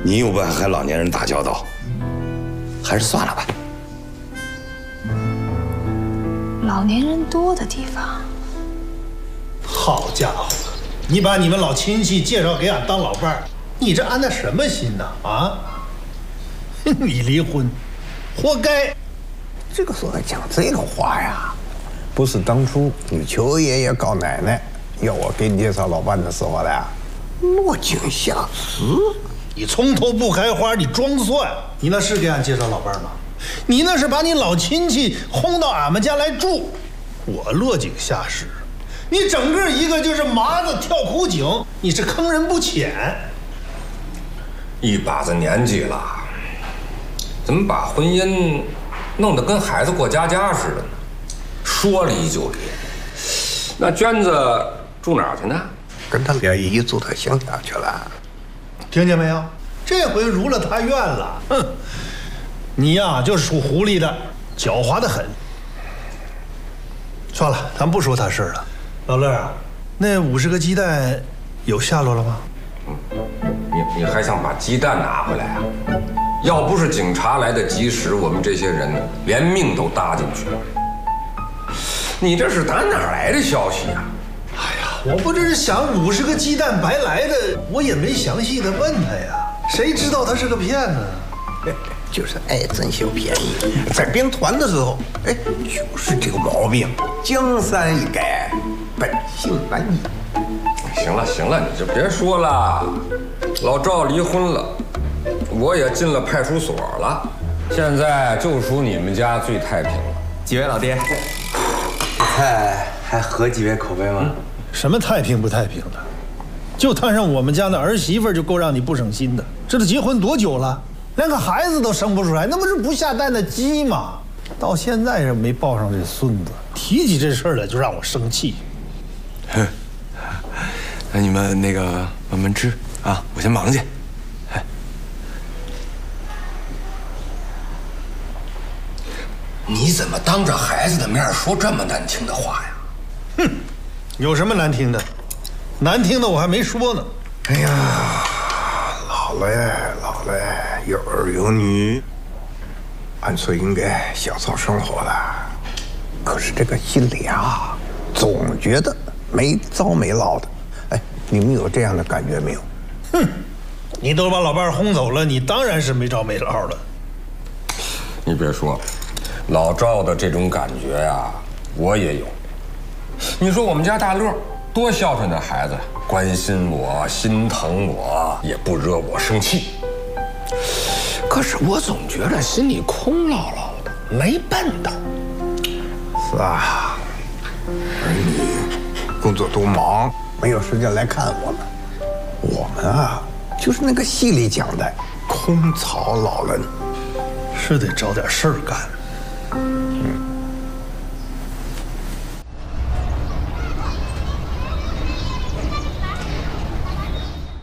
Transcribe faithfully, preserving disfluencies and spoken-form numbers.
你又不爱和老年人打交道，还是算了吧。 老年人多的地方。 好家伙，你把你们老亲戚介绍给俺当老伴儿，你这安的什么心呢？啊？你离婚，活该！ 这个时候讲这个话呀，不是当初你邱爷爷告奶奶要我给你介绍老伴的时候的，落井下石。 你从头不开花，你装蒜！你那是给俺介绍老伴吗？你那是把你老亲戚轰到俺们家来住，我落井下石。你整个一个就是麻子跳苦井，你是坑人不浅。 一把子年纪了，怎么把婚姻弄得跟孩子过家家似的呢？说离就离。那娟子住哪儿去呢？ 跟他俩姨住他乡下去了。 听见没有？这回如了他愿了。哼，你呀就是属狐狸的，狡猾的很。算了，咱不说他事儿了。老乐啊，那五十个鸡蛋有下落了吗？ 嗯，你你还想把鸡蛋拿回来啊？要不是警察来得及时，我们这些人连命都搭进去了。你这是打哪儿来的消息呀？ 哎呀，我不这是想五十个鸡蛋白来的，我也没详细的问他呀，谁知道他是个骗子？ 就是爱占小便宜，在编团的时候，哎，就是这个毛病。江山易改，本性难移。 行了行了，你就别说了。老赵离婚了，我也进了派出所了，现在就属你们家最太平了。 几位老爹，菜还合几位口味吗？嗯、 什么太平不太平的，就摊上我们家那儿媳妇就够让你不省心的。这都结婚多久了？连个孩子都生不出来，那不是不下蛋的鸡吗？到现在是没抱上这孙子，提起这事儿来就让我生气。 哼，那你们那个慢慢吃啊，我先忙去。哎， 你怎么当着孩子的面说这么难听的话呀？ 哼，有什么难听的？难听的我还没说呢。 哎呀，老了呀，老了呀。有儿有女，按说应该小操生活了，可是这个心里啊，总觉得没着没落的。哎，你们有这样的感觉没有？ 哼，你都把老伴儿轰走了，你当然是没着没落的。 你别说，老赵的这种感觉呀，我也有。你说我们家大乐多孝顺的孩子，关心我，心疼我，也不惹我生气。可是我总觉得心里空落落的，没奔头。 是啊，而你工作多忙，没有时间来看我们。我们啊，就是那个戏里讲的空巢老人， 是得找点事儿干。